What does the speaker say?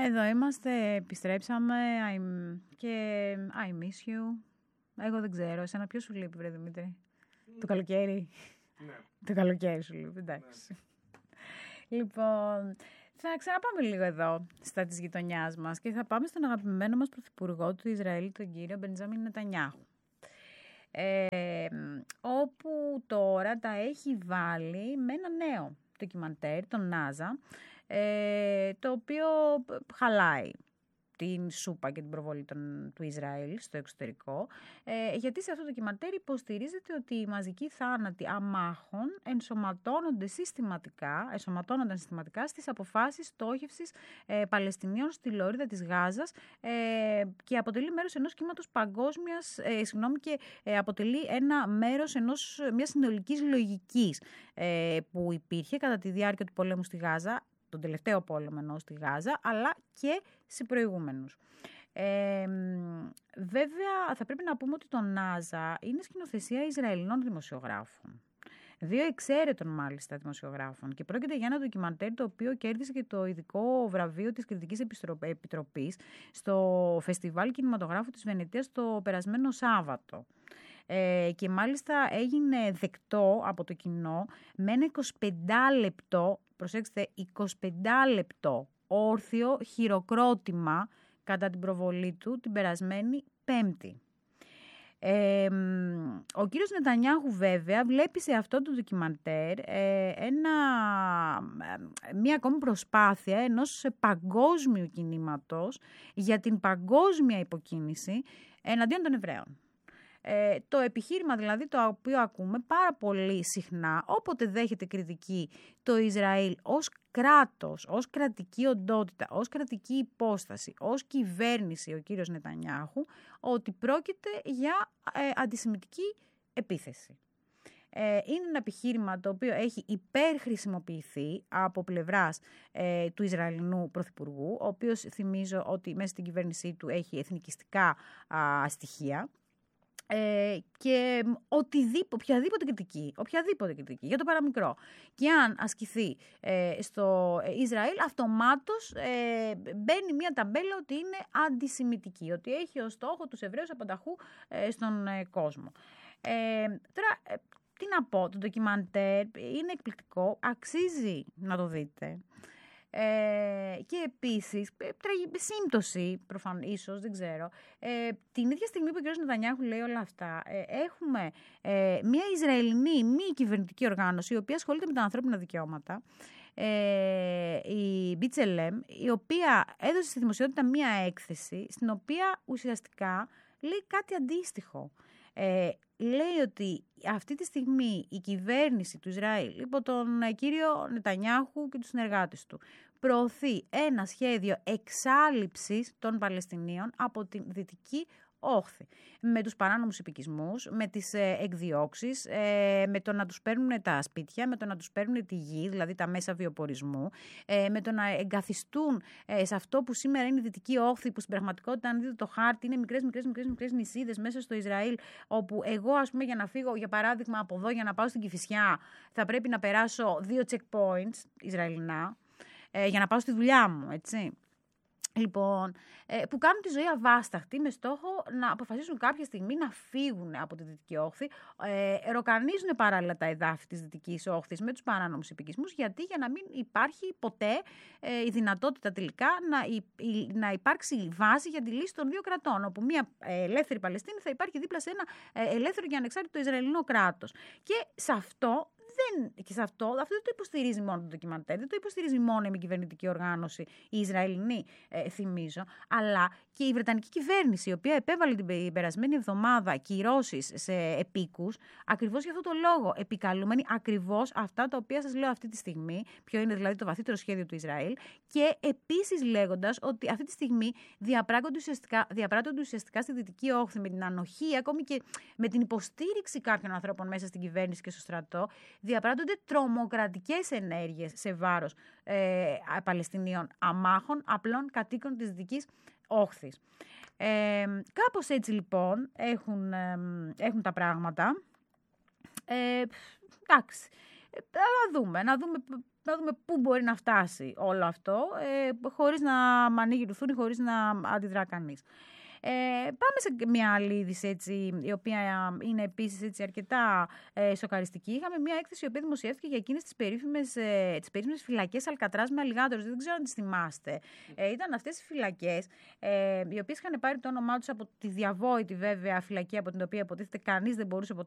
Εδώ είμαστε, επιστρέψαμε και I miss you. Εγώ δεν ξέρω, εσένα ποιο σου λείπει, βρε Δημήτρη? Το καλοκαίρι. Ναι. Το καλοκαίρι σου λείπει, εντάξει. Λοιπόν, θα ξαναπάμε λίγο εδώ, στα της γειτονιάς μας και θα πάμε στον αγαπημένο μας πρωθυπουργό του Ισραήλ, τον κύριο Μπεντζάμιν Νετανιάχου. Όπου τώρα τα έχει βάλει με ένα νέο ντοκιμαντέρ, τον Νάζα, το οποίο χαλάει την σούπα και την προβολή του Ισραήλ στο εξωτερικό, γιατί σε αυτό το ντοκιμαντέρ υποστηρίζεται ότι οι μαζικοί θάνατοι αμάχων ενσωματώνονται συστηματικά στις αποφάσεις στόχευσης Παλαιστινίων στη λωρίδα της Γάζας και αποτελεί μέρος ενός κύματος παγκόσμιας, και αποτελεί ένα μέρος μιας συνολικής λογικής που υπήρχε κατά τη διάρκεια του πολέμου στη Γάζα, τον τελευταίο πόλεμο εννοώ στη Γάζα, αλλά και σε προηγούμενους. Βέβαια, θα πρέπει να πούμε ότι το Νάζα είναι σκηνοθεσία Ισραηλινών δημοσιογράφων. 2 εξαίρετων μάλιστα δημοσιογράφων, και πρόκειται για ένα ντοκιμαντέρ το οποίο κέρδισε και το ειδικό βραβείο της Κριτικής Επιτροπής στο Φεστιβάλ Κινηματογράφου της Βενετίας το περασμένο Σάββατο. Και μάλιστα έγινε δεκτό από το κοινό με ένα 25 λεπτό, προσέξτε, 25 λεπτό όρθιο χειροκρότημα κατά την προβολή του την περασμένη Πέμπτη. Ο κύριος Νετανιάχου βέβαια βλέπει σε αυτό το ντοκιμαντέρ μία ακόμη προσπάθεια ενός παγκόσμιου κινήματος για την παγκόσμια υποκίνηση εναντίον των Εβραίων. Το επιχείρημα δηλαδή το οποίο ακούμε πάρα πολύ συχνά όποτε δέχεται κριτική το Ισραήλ ως κράτος, ως κρατική οντότητα, ως κρατική υπόσταση, ως κυβέρνηση ο κύριος Νετανιάχου, ότι πρόκειται για αντισημιτική επίθεση. Είναι ένα επιχείρημα το οποίο έχει υπερχρησιμοποιηθεί από πλευράς του Ισραηλινού Πρωθυπουργού, ο οποίος θυμίζω ότι μέσα στην κυβέρνησή του έχει εθνικιστικά στοιχεία. Και οποιαδήποτε κριτική για το παραμικρό και αν ασκηθεί στο Ισραήλ, αυτομάτως μπαίνει μια ταμπέλα ότι είναι αντισημιτική, ότι έχει ως στόχο τους Εβραίους απανταχού στον κόσμο. Τώρα, τι να πω, το ντοκιμαντέρ είναι εκπληκτικό, αξίζει να το δείτε. Και επίσης, σύμπτωση, προφανώς, ίσως, δεν ξέρω, την ίδια στιγμή που ο κ. Νετανιάχου λέει όλα αυτά, έχουμε μια Ισραηλινή μη κυβερνητική οργάνωση, η οποία ασχολείται με τα ανθρώπινα δικαιώματα, η BTLM, η οποία έδωσε στη δημοσιότητα μια έκθεση, στην οποία ουσιαστικά λέει κάτι αντίστοιχο. Λέει ότι αυτή τη στιγμή η κυβέρνηση του Ισραήλ, υπό τον κύριο Νετανιάχου και τους συνεργάτες του, προωθεί ένα σχέδιο εξάλειψης των Παλαιστινίων από την Δυτική Όχθη. Με τους παράνομους επικισμούς, με τις εκδιώξεις, με το να τους παίρνουν τα σπίτια, με το να τους παίρνουν τη γη, δηλαδή τα μέσα βιοπορισμού, με το να εγκαθιστούν σε αυτό που σήμερα είναι η Δυτική Όχθη, που στην πραγματικότητα, αν δείτε το χάρτη, είναι μικρές νησίδες μέσα στο Ισραήλ, όπου εγώ, ας πούμε, για να φύγω, για παράδειγμα, από εδώ για να πάω στην Κηφισιά, θα πρέπει να περάσω 2 checkpoints Ισραηλινά, για να πάω στη δουλειά μου, έτσι. Λοιπόν, που κάνουν τη ζωή αβάσταχτη με στόχο να αποφασίσουν κάποια στιγμή να φύγουν από τη Δυτική Όχθη, ροκανίζουν παράλληλα τα εδάφη της Δυτικής Όχθης με τους παράνομους επικισμούς, για να μην υπάρχει ποτέ η δυνατότητα τελικά να υπάρξει βάση για τη λύση των 2 κρατών, όπου μια ελεύθερη Παλαιστίνη θα υπάρχει δίπλα σε ένα ελεύθερο και ανεξάρτητο Ισραηλινό κράτος. Και σε αυτό αυτό δεν το υποστηρίζει μόνο το ντοκιμαντέρ, δεν το υποστηρίζει μόνο η μη κυβερνητική οργάνωση, η Ισραηλινή, θυμίζω, αλλά και η Βρετανική κυβέρνηση, η οποία επέβαλε την περασμένη εβδομάδα κυρώσεις σε επίκους, ακριβώς για αυτό το λόγο, επικαλούμενοι ακριβώς αυτά τα οποία σας λέω αυτή τη στιγμή, ποιο είναι δηλαδή το βαθύτερο σχέδιο του Ισραήλ, και επίσης λέγοντας ότι αυτή τη στιγμή διαπράττονται ουσιαστικά στη Δυτική Όχθη με την ανοχή, ακόμη και με την υποστήριξη κάποιων ανθρώπων μέσα στην κυβέρνηση και στο στρατό, διαπράττονται τρομοκρατικές ενέργειες σε βάρος Παλαιστινίων αμάχων, απλών κατοίκων της Δυτικής Όχθης. Κάπως έτσι λοιπόν έχουν τα πράγματα. Εντάξει. Να δούμε πού μπορεί να φτάσει όλο αυτό, χωρίς να ανοίγει λουθούνι, χωρίς να αντιδρά κανείς. Πάμε σε μια άλλη είδηση, έτσι, η οποία είναι επίσης έτσι, αρκετά σοκαριστική. Είχαμε μια έκθεση η οποία δημοσιεύτηκε για εκείνες τις περίφημες φυλακές Αλκατράζ με αλιγάτορες. Δεν ξέρω αν τις θυμάστε. Ήταν αυτές οι φυλακές οι οποίες είχαν πάρει το όνομά τους από τη διαβόητη βέβαια φυλακή από την οποία υποτίθεται κανείς δεν μπορούσε ποτέ